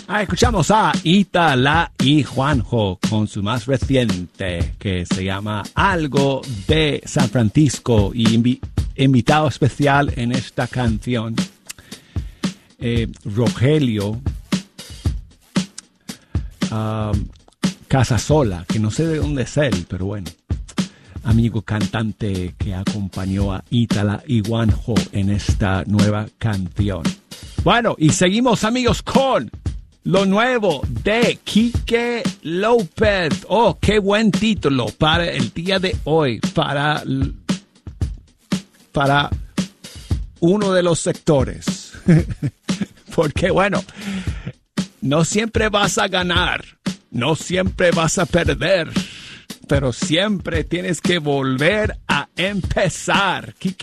Escuchamos a Itala y Juanjo con su más reciente que se llama Algo de San Francisco y invitado especial en esta canción Rogelio Casasola, que no sé de dónde es él, pero bueno, amigo cantante que acompañó a Itala y Juanjo en esta nueva canción. Bueno, y seguimos, amigos, con lo nuevo de Quique López. Oh, qué buen título para el día de hoy, para uno de los sectores. Porque, bueno, no siempre vas a ganar, no siempre vas a perder, pero siempre tienes que volver a empezar. Quique